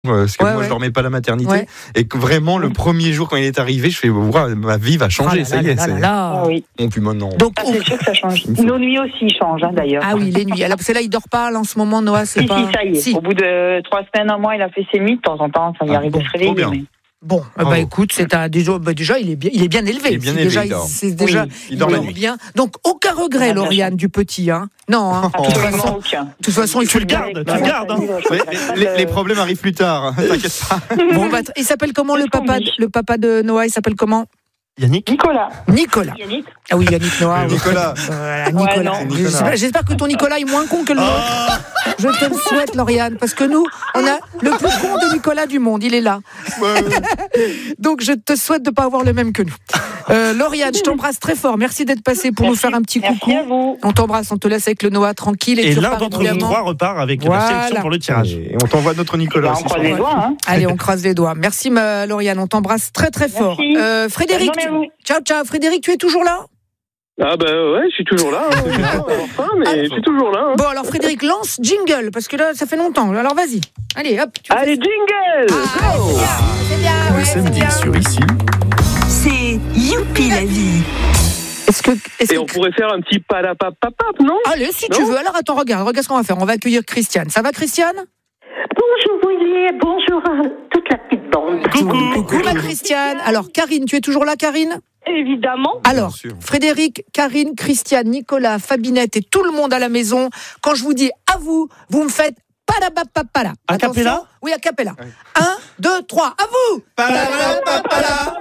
parce que moi je dormais pas à la maternité et que vraiment le premier jour quand il est arrivé, je fais ma vie va changer, ça y est. Oui. Bon, puis maintenant. Donc c'est sûr que ça change. Nos nuits aussi changent d'ailleurs. Ah oui, les nuits. Alors c'est là il dort pas là, en ce moment, Noah, c'est pas. Si, ça y est. Si. Au bout de 3 semaines, un mois, il a fait ses nuits de temps en temps, ça lui arrive de se réveiller. Mais... Bon, écoute, c'est déjà il est bien élevé. Il est bien élevé. Il dort bien. Donc aucun regret, Lauriane, du petit, hein. Non, hein. De toute façon, il faut le gardes. Tu le gardes. Les problèmes arrivent plus tard. T'inquiète pas. Bon, il s'appelle comment le papa de Noah? Il s'appelle comment? Yannick. Nicolas. Yannick. Ah oui, Yannick Noah. Nicolas. Nicolas. J'espère que ton Nicolas est moins con que le nôtre. Je te le souhaite, Lauriane, parce que nous, on a le plus con de Nicolas du monde. Il est là. Donc, je te souhaite de ne pas avoir le même que nous. Lauriane, je t'embrasse très fort. Merci d'être passée pour nous faire un petit coucou. Merci à vous. On t'embrasse, on te laisse avec le Noah tranquille. Et l'un d'entre vous trois repart avec la sélection pour le tirage. Et on t'envoie notre Nicolas aussi. On croise les doigts. Hein. Allez, on croise les doigts. Merci, Lauriane. On t'embrasse très, très fort. Frédéric, ciao. Frédéric, tu es toujours là? Ah ouais, je suis toujours là. Je suis toujours là. Bon, alors Frédéric, lance jingle, parce que là, ça fait longtemps. Alors vas-y. Allez, hop. Allez, jingle. C'est bien. Le samedi sur Ici. C'est Youpi la vie. Et on pourrait faire un petit palapapapap, non? Allez, si tu veux. Alors attends, regarde ce qu'on va faire. On va accueillir Christiane. Ça va, Christiane? Bonjour Willy, bonjour à toute la petite bande. Coucou ma Christiane. Alors Karine, tu es toujours là, Karine? Évidemment. Alors, Frédéric, Karine, Christiane, Nicolas, Fabinette et tout le monde à la maison, quand je vous dis à vous, vous me faites palapapapala. A cappella? Oui, a cappella. 1, 2, 3, à vous! Palapapapala.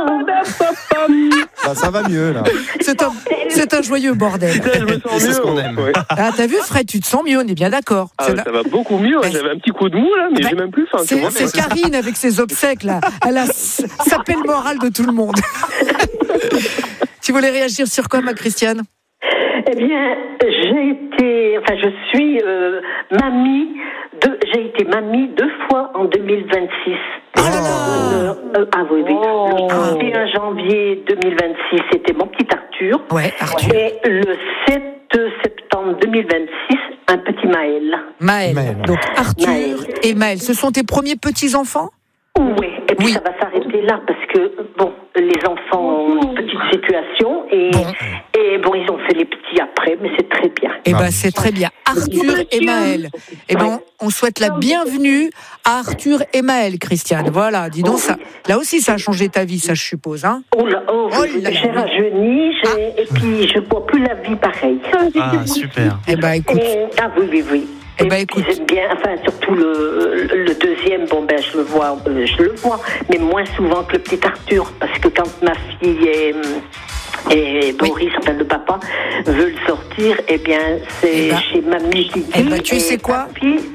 Ça va mieux, là. C'est un joyeux bordel. C'est ce qu'on aime. Ah, t'as vu, Fred, tu te sens mieux, on est bien d'accord. Ça va beaucoup mieux. J'avais un petit coup de mou, là, mais j'ai même plus faim. C'est Karine avec ses obsèques, là. Elle a sapé le moral de tout le monde. Tu voulais réagir sur quoi, ma Christiane? Eh bien, je suis mamie. J'ai été mamie 2 fois en 2026. Oh là là. Oui. Le 31 janvier 2026, c'était mon petit Arthur. Ouais, Arthur. Et le 7 septembre 2026, un petit Maël. Maël. Donc Arthur et Maël, ce sont tes premiers petits-enfants? Oui, et puis ça va s'arrêter là parce que, les enfants ont une petite situation et ils ont fait les petits après, mais c'est très bien. C'est très bien. Arthur et Maël. On souhaite la bienvenue à Arthur et Maël, Christiane. Voilà, dis donc, ça, là aussi, ça a changé ta vie, ça, je suppose, hein? J'ai rajeuni, et puis je bois plus la vie pareille. Ah, super. Écoute. Oui. Écoute. J'aime bien, surtout le deuxième, je le vois, mais moins souvent que le petit Arthur, parce que quand ma fille et Boris, le papa, veut le sortir, c'est chez mamie qui dit. Tu sais quoi?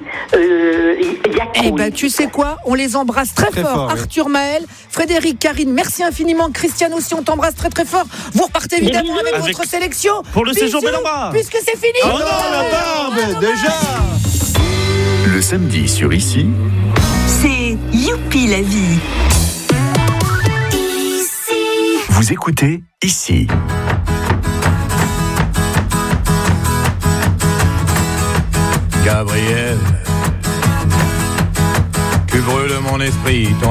Tu sais quoi? On les embrasse très fort. Arthur, Maël, Frédéric, Karine, merci infiniment. Christiane aussi, on t'embrasse très très fort. Vous repartez évidemment avec votre sélection. Pour le séjour Bellamba. Puisque c'est fini. Oh non, la barbe, déjà. Le samedi sur Ici. C'est Youpi la vie. Vous écoutez Ici. Gabriel, tu brûles mon esprit.